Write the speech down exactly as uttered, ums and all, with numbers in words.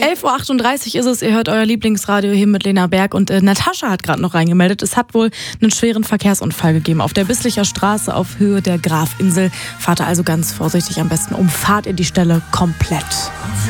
elf Uhr achtunddreißig ist es, ihr hört euer Lieblingsradio hier mit Lena Berg und äh, Natascha hat gerade noch reingemeldet. Es hat wohl einen schweren Verkehrsunfall gegeben auf der Bisslicher Straße auf Höhe der Grafinsel. Fahrt also ganz vorsichtig, am besten umfahrt ihr die Stelle komplett.